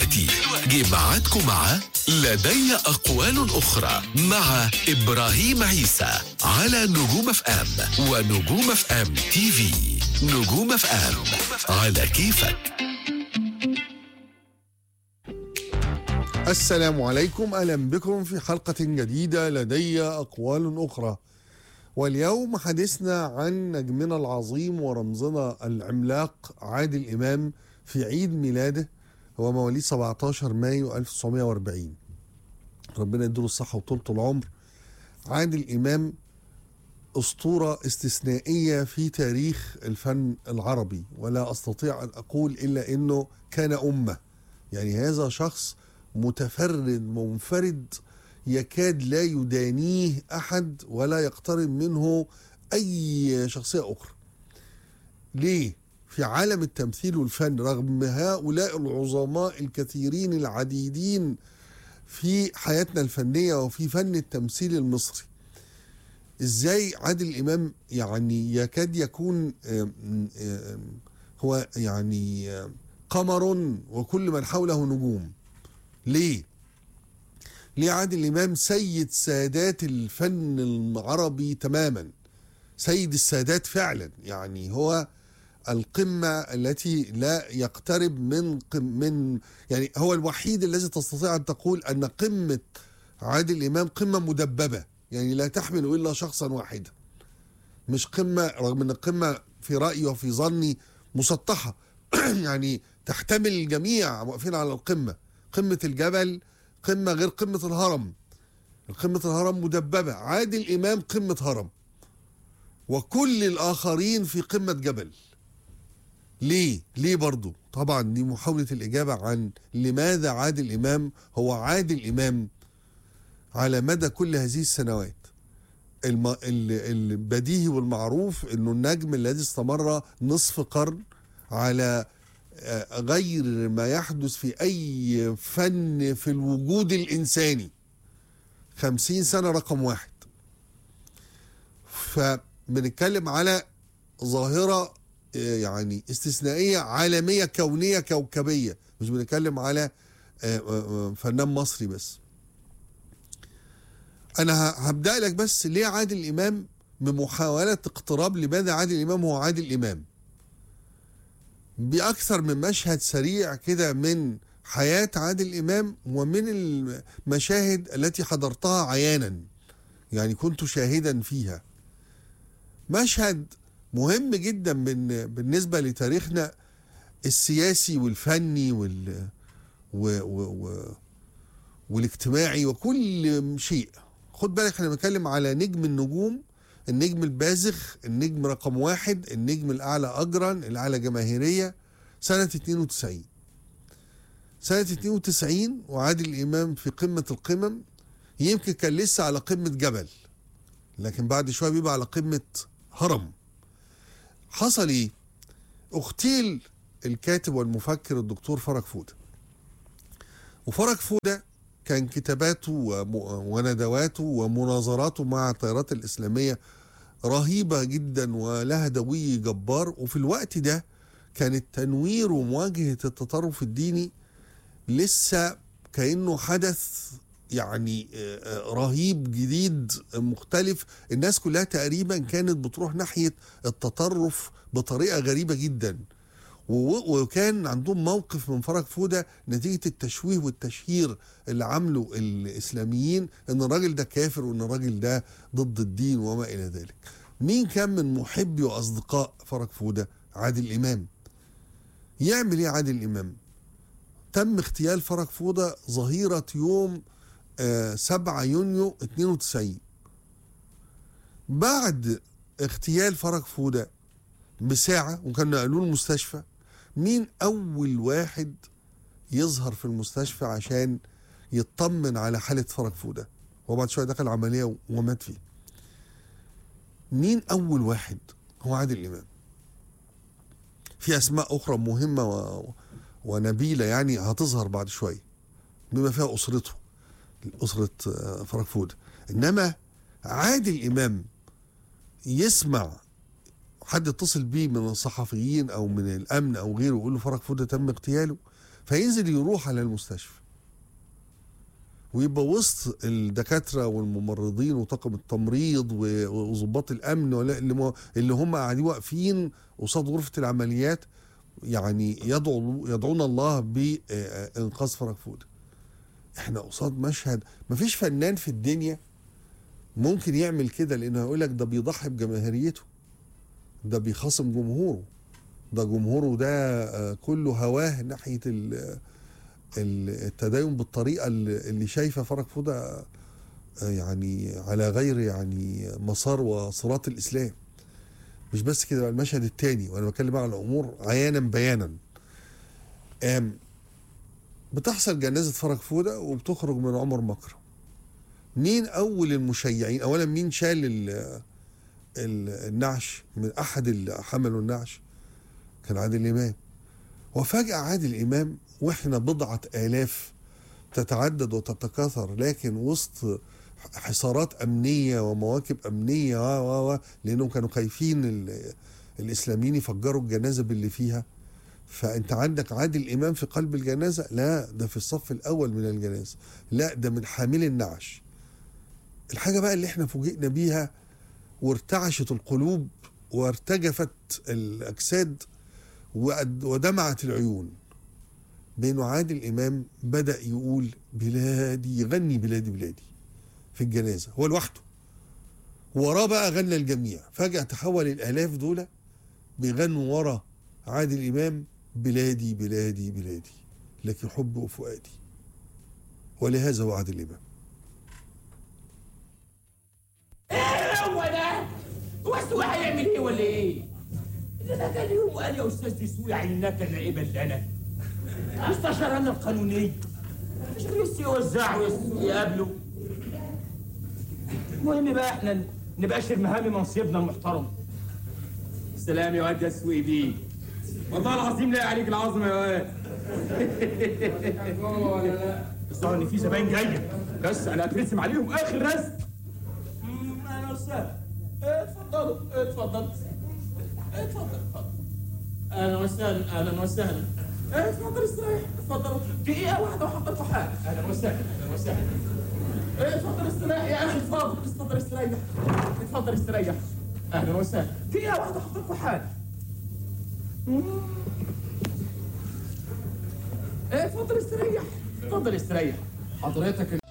دلوقتي جه ميعادكم مع لدي أقوال أخرى مع إبراهيم عيسى على نجوم اف ام ونجوم اف ام تي في. نجوم اف ام على كيفك. السلام عليكم، أهلا بكم في حلقة جديدة لدي أقوال أخرى. واليوم حديثنا عن نجمنا العظيم ورمزنا العملاق عادل إمام في عيد ميلاده. هو مواليد 17 مايو 1940. ربنا يديله الصحة وطولة العمر. عادل إمام أسطورة استثنائية في تاريخ الفن العربي، ولا أستطيع أن أقول إلا أنه كان أمة. يعني هذا شخص متفرد منفرد، يكاد لا يدانيه أحد ولا يقترب منه أي شخصية أخرى. ليه؟ في عالم التمثيل والفن، رغم هؤلاء العظماء الكثيرين العديدين في حياتنا الفنية وفي فن التمثيل المصري، إزاي عادل إمام يعني يكاد يكون هو يعني قمر وكل من حوله نجوم. ليه عادل إمام سيد سادات الفن العربي تماما، سيد السادات فعلا. يعني هو القمة التي لا يقترب من يعني هو الوحيد الذي تستطيع أن تقول أن قمة عادل إمام قمة مدببة، يعني لا تحمل إلا شخصا واحدا، مش قمة، رغم أن القمة في رأيي وفي ظني مسطحة يعني تحتمل الجميع واقفين على القمة. قمة الجبل قمة غير قمة الهرم. قمة الهرم مدببة، عادل إمام قمة هرم وكل الآخرين في قمة جبل. ليه برضو؟ طبعا دي محاولة الإجابة عن لماذا عادل إمام هو عادل إمام على مدى كل هذه السنوات. البديهي والمعروف أنه النجم الذي استمر نصف قرن على غير ما يحدث في أي فن في الوجود الإنساني. 50 سنة رقم واحد. فبنتكلم على ظاهرة يعني استثنائية عالمية كونية كوكبية، مش بنتكلم على فنان مصري بس. أنا هبدأ لك بس ليه عادل إمام بمحاولة اقتراب لماذا عادل إمام هو عادل إمام بأكثر من مشهد سريع كده من حياة عادل إمام ومن المشاهد التي حضرتها عيانا، يعني كنت شاهدا فيها. مشهد مهم جدا بالنسبة لتاريخنا السياسي والفني والاجتماعي وكل شيء. خد بالك احنا بنتكلم على نجم النجوم، النجم البازغ، النجم رقم واحد، النجم الأعلى أجرا، الأعلى جماهيرية. سنة 92 وعادل إمام في قمة القمم. يمكن كان لسه على قمة جبل، لكن بعد شوية بيبقى على قمة هرم. حصل ايه؟ اغتيل الكاتب والمفكر الدكتور فرج فودة. وفرج فودة كان كتاباته وندواته ومناظراته مع التيارات الإسلامية رهيبة جدا ولها دوي جبار. وفي الوقت ده كان التنوير ومواجهة التطرف الديني لسه كأنه حدث يعني رهيب جديد مختلف. الناس كلها تقريبا كانت بتروح ناحية التطرف بطريقة غريبة جدا، وكان عندهم موقف من فرج فودة نتيجة التشويه والتشهير اللي عمله الإسلاميين ان الراجل ده كافر وان الراجل ده ضد الدين وما إلى ذلك. مين كان من محبي وأصدقاء فرج فودة؟ عادل إمام. يعمل ايه عادل إمام؟ تم اغتيال فرج فودة ظهيرة يوم 7 يونيو 92. بعد اغتيال فرج فودة بساعة وكان نقلوه المستشفى، مين أول واحد يظهر في المستشفى عشان يطمن على حالة فرج فودة؟ وبعد شوية دخل عملية ومات فيه. مين أول واحد؟ هو عادل إمام. في أسماء أخرى مهمة ونبيلة يعني هتظهر بعد شوية بما فيها أسرته، أسرة فرج فودة. إنما عادل إمام يسمع حد اتصل بيه من الصحفيين او من الامن او غيره يقول له فرج فودة تم اغتياله، فينزل يروح على المستشفى ويبقى وسط الدكاتره والممرضين وطاقم التمريض وضباط الامن اللي هم قاعدين واقفين قصاد غرفه العمليات، يعني يدعون الله بانقاذ فرج فودة. احنا قصاد مشهد مفيش فنان في الدنيا ممكن يعمل كده، لانه هيقول لك ده بيضحي بجماهيريته، ده بيخاصم جمهوره، ده جمهوره ده كله هواه ناحيه التدين بالطريقه اللي شايفه فرج فودة يعني على غير يعني مسار وصراط الاسلام. مش بس كده، المشهد الثاني وانا بتكلم عن الامور عيانا بيانا، بتحصل جنازه فرج فودة وبتخرج من عمر مكرم. مين اول المشيعين؟ اولا مين شال النعش من احد اللي حملوا النعش؟ كان عادل امام. وفجأة عادل امام واحنا بضعة آلاف تتعدد وتتكاثر، لكن وسط حصارات امنيه ومواكب امنيه لانهم كانوا خايفين الاسلاميين يفجروا الجنازه باللي فيها. فانت عندك عادل امام في قلب الجنازه؟ لا، ده في الصف الاول من الجنازه، لا ده من حامل النعش. الحاجه بقى اللي احنا فوجئنا بيها وارتعشت القلوب وارتجفت الاجساد ودمعت العيون، بينه عادل امام بدأ يقول بلادي، يغني بلادي بلادي في الجنازة هو لوحده، وراه بقى غنى الجميع. فجأة تحول الآلاف دول بيغنوا ورا عادل إمام بلادي بلادي بلادي لك حب وفؤادي. ولهذا هو عادل إمام. ايه هو ده؟ هو هيعمل ايه ولا ايه؟ ده كان يوم وقال يا استاذ دسوقي عيناك النائبه اللي انا مستشارنا القانوني مش لسه يوزعوا يقابلوا. المهم بقى احنا نبقى مهامي منصبنا المحترم. سلام يا واد يا سويدي، والله العظيم لا عليك العظمه يا واد. ولا لا بس ان في زباين جايه، بس انا هترسم عليهم اخر رسم. اهلا وسهلا، اتفضلوا اتفضل اتفضل. اهلا وسهلا اهلا وسهلا. اتفضل استريح، اتفضلوا دقيقه واحده وحضرتوا حاجه. اهلا وسهلا اهلا وسهلا. اتفضل استريح يا اخي، اتفضل استريح، اتفضل استريح. اهلا وسهلا، دقيقه واحده وحضرتوا حاجه. اتفضل استريح، اتفضل استريح حضرتك.